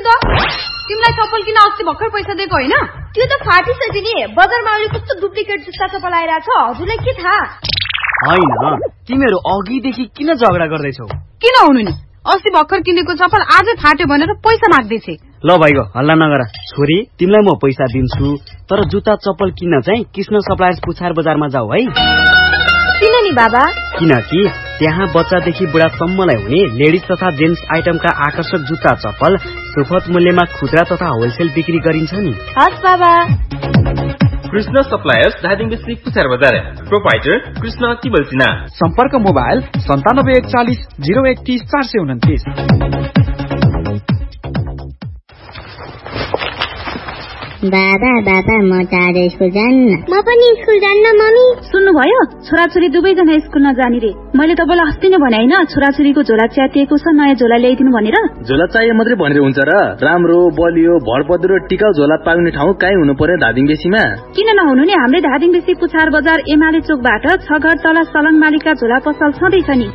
त तिमीलाई चप्पल किन अस्ति भर्खर पैसा दिएको हैन त्यो त फाटिसक्यो नि बजारमा अहिले कस्तो डुप्लिकेट जुत्ता चप्पल आइराछ हजुरलाई के थाहा हैन तिमीहरु अघिदेखि किन झगडा गर्दैछौ किन हुनु नि अस्ति भर्खर किनेको चप्पल आजै फाट्यो भनेर पैसा माग्दैछे ल भाइको हल्ला नगर छोरी तिमीलाई म पैसा दिन्छु तर जुत्ता चप्पल किन चाहिँ कृष्ण सप्लायर्स पुछार बजारमा जाऊ है किन नि बाबा किनकि त्यहाँ बच्चादेखि बुढासम्मलाई हुने लेडिज तथा जेन्ट्स आइटमका आकर्षक जुत्ता चप्पल सुपथ मूल्यमा खुद्रा तथा होलसेल बिक्री गरिन्छ नि हस् बाबा कृष्ण सप्लायर्स धादिङ डिस्ट्रिक्ट पुछार बजार प्रोपाइटर कृष्ण तिबलसिना सम्पर्क मोबाइल 9741401329 बाबा म चाँडो स्कुल जान्न म पनि स्कुल जान्न मम्मी सुन्नुभयो छोराछोरी दुवैजना स्कुल नजाने रे मैले तपाईलाई अस्ति नै भने हैन छोराछोरीको झोला च्यातिएको छ नयाँ झोला ल्याइदिनु भनेर झोला चाहिए मात्रै भनेर हुन्छ र राम्रो बलियो भरपद्रो टिकाउ झोला पाउने ठाउँ काई हुनु पर्यो धादिङ बेसीमा किन नहुनु नि हाम्रै धादिङ बेसी पुछार बजार एमाले चोकबाट 6 घर तल सलङ मालिका झोला पसल छँदैछ नि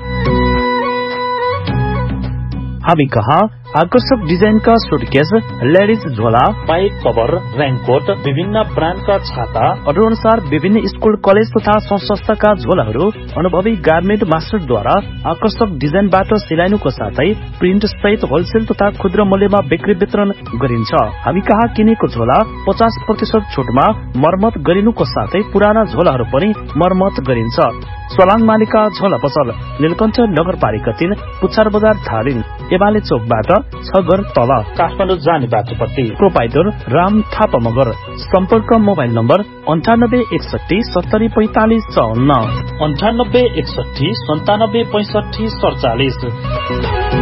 हामी कहाँ आकर्षक डिजाइन का सूटकेस लेडीज झोला पाइप कवर रेनकोट विभिन्न ब्रांड का छाता अनुसार विभिन्न स्कूल कलेज तथा संस्थाका झोलाहरू अनुभवी गार्मेन्ट मास्टर द्वारा आकर्षक डिजाइनबाट सिलाइनुको साथै प्रिन्ट सहित होलसेल तथा खुद्रा मूल्यमा बिक्री वितरण गरिन्छ हामी कहाँ किनेको झोला 50% छुटमा मर्मत गरिनुको साथै पुराना झोलाहरू पनि मर्मत गरिन्छ सलाङ मालिका झोला पसल नीलकण्ठ नगरपालिका 3 पुछार बजार धादिङ एमाले चोकबाट 6 घर तल काठमाडौँ जाने बाटोपट्टि प्रोपाइटर राम थापा मगर सम्पर्क मोबाइल नम्बर 9861704554 9861976547